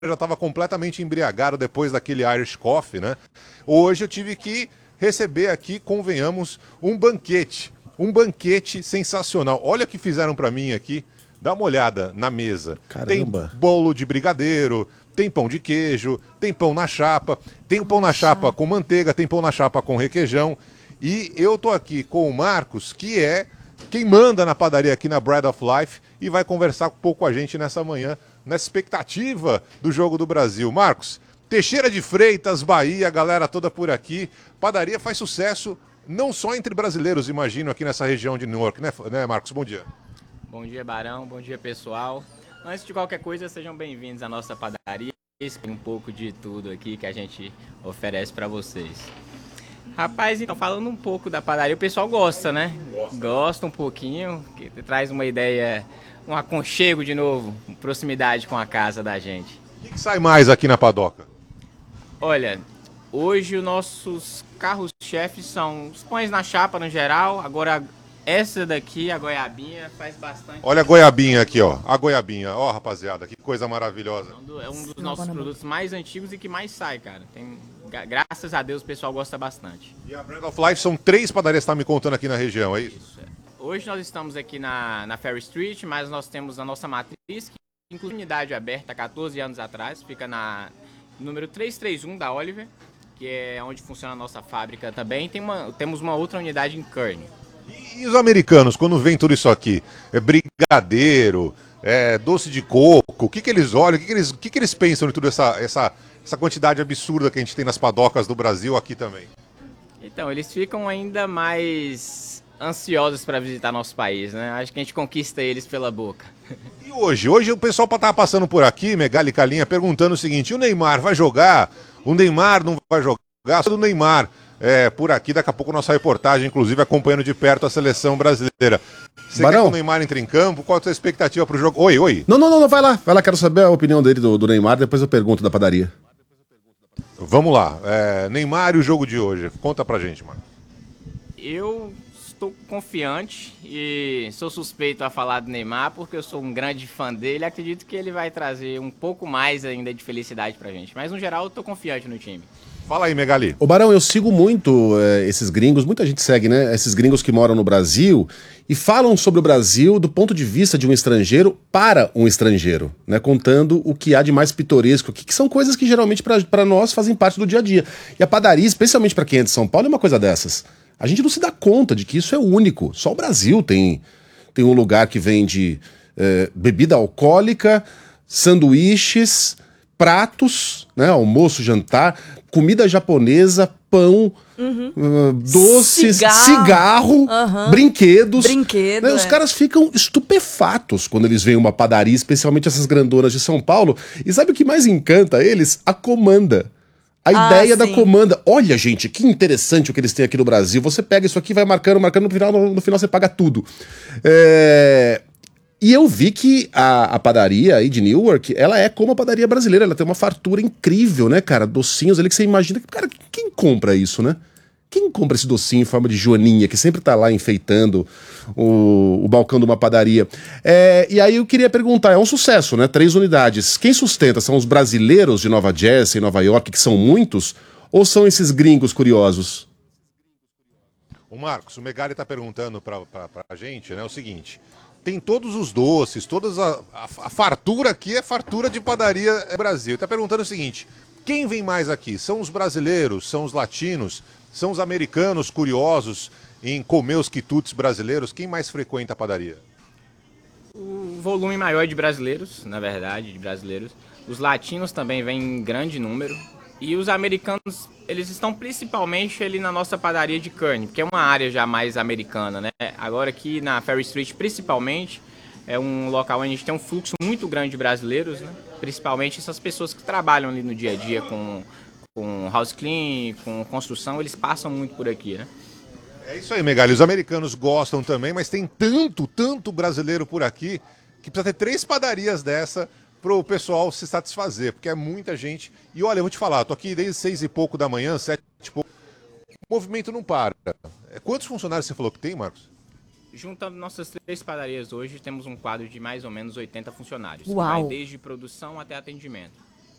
já estava completamente embriagado depois daquele Irish Coffee, né? Hoje eu tive que receber aqui, convenhamos, um banquete. Um banquete sensacional. Olha o que fizeram para mim aqui. Dá uma olhada na mesa. Caramba. Tem bolo de brigadeiro, tem pão de queijo, tem pão na chapa, tem o pão na chapa com manteiga, tem pão na chapa com requeijão. E eu tô aqui com o Marcos, que é quem manda na padaria aqui na Bread of Life e vai conversar um pouco com a gente nessa manhã, nessa expectativa do Jogo do Brasil. Marcos, Teixeira de Freitas, Bahia, a galera toda por aqui. Padaria faz sucesso não só entre brasileiros, imagino, aqui nessa região de Newark, né, Marcos? Bom dia. Bom dia, Barão. Bom dia, pessoal. Antes de qualquer coisa, sejam bem-vindos à nossa padaria. Esse é um pouco de tudo aqui que a gente oferece para vocês. Rapaz, então, falando um pouco da padaria, o pessoal gosta, né? Gosta um pouquinho, que traz uma ideia, um aconchego de novo, proximidade com a casa da gente. O que sai mais aqui na padoca? Olha, hoje os nossos carros-chefes são os pães na chapa no geral, agora essa daqui, a goiabinha, faz bastante. Olha a goiabinha aqui, ó. A goiabinha, ó, rapaziada, que coisa maravilhosa. É um dos nossos produtos mais antigos e que mais sai, cara. Graças a Deus o pessoal gosta bastante. E a Bread of Life são 3 padarias que você está me contando aqui na região, é isso? Isso. Hoje nós estamos aqui na Ferry Street, mas nós temos a nossa matriz, que inclui unidade aberta há 14 anos atrás, fica na número 331 da Oliver, que é onde funciona a nossa fábrica também. Temos uma outra unidade em Kearney. E os americanos, quando vem tudo isso aqui? É brigadeiro, é doce de coco, o que eles olham, o que eles pensam de tudo essa quantidade absurda que a gente tem nas padocas do Brasil aqui também? Então, eles ficam ainda mais ansiosos para visitar nosso país, né? Acho que a gente conquista eles pela boca. E hoje? Hoje o pessoal tá passando por aqui, Megali e Calinha, perguntando o seguinte: o Neymar vai jogar? O Neymar não vai jogar? Só do Neymar. Por aqui, daqui a pouco nossa reportagem, inclusive acompanhando de perto a seleção brasileira. Você quer que o Neymar entre em campo? Qual a sua expectativa pro jogo? Oi. Não, vai lá, quero saber a opinião dele do Neymar, depois eu pergunto da padaria. Vamos lá, Neymar e o jogo de hoje, conta pra gente, mano. Eu estou confiante e sou suspeito a falar do Neymar porque eu sou um grande fã dele, acredito que ele vai trazer um pouco mais ainda de felicidade pra gente, mas no geral eu tô confiante no time. Fala aí, Megali. Ô Barão, eu sigo muito esses gringos, muita gente segue, né? Esses gringos que moram no Brasil e falam sobre o Brasil do ponto de vista de um estrangeiro para um estrangeiro, né? Contando o que há de mais pitoresco, que são coisas que geralmente para nós fazem parte do dia a dia. E a padaria, especialmente para quem é de São Paulo, é uma coisa dessas. A gente não se dá conta de que isso é único. Só o Brasil tem um lugar que vende bebida alcoólica, sanduíches, pratos, né? Almoço, jantar, comida japonesa, pão, doces, cigarro, brinquedos. Né? Os caras ficam estupefatos quando eles veem uma padaria, especialmente essas grandonas de São Paulo. E sabe o que mais encanta eles? A comanda. A ideia da comanda. Olha, gente, que interessante o que eles têm aqui no Brasil. Você pega isso aqui, vai marcando, no final você paga tudo. E eu vi que a padaria aí de Newark, ela é como a padaria brasileira, ela tem uma fartura incrível, né, cara? Docinhos ali que você imagina. Cara, quem compra isso, né? Quem compra esse docinho em forma de joaninha, que sempre tá lá enfeitando o balcão de uma padaria? E aí eu queria perguntar, é um sucesso, né? 3 unidades. Quem sustenta? São os brasileiros de Nova Jersey, Nova York, que são muitos? Ou são esses gringos curiosos? O Marcos, o Megali tá perguntando pra gente, né, o seguinte: tem todos os doces, a fartura aqui é fartura de padaria Brasil. Está perguntando o seguinte: quem vem mais aqui? São os brasileiros, são os latinos, são os americanos curiosos em comer os quitutes brasileiros? Quem mais frequenta a padaria? O volume maior de brasileiros, na verdade, de brasileiros. Os latinos também vêm em grande número. E os americanos, eles estão principalmente ali na nossa padaria de Kearney, que é uma área já mais americana, né? Agora aqui na Ferry Street, principalmente, é um local onde a gente tem um fluxo muito grande de brasileiros, né? Principalmente essas pessoas que trabalham ali no dia a dia com house clean, com construção, eles passam muito por aqui, né? É isso aí, Megali. Os americanos gostam também, mas tem tanto brasileiro por aqui que precisa ter 3 padarias dessa pro pessoal se satisfazer, porque é muita gente. E olha, eu vou te falar, tô aqui desde 6 e pouco da manhã, 7 e pouco. O movimento não para. Quantos funcionários você falou que tem, Marcos? Juntando nossas 3 padarias hoje, temos um quadro de mais ou menos 80 funcionários. Uau. Vai desde produção até atendimento.